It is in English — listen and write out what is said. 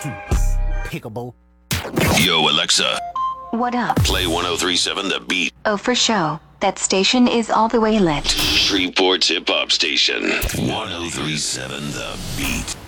Pickable. Yo, Alexa, What up? play 1037 The Beat, Oh, for show. That station is all the way lit. Shreveport's hip hop station. 1037 The Beat.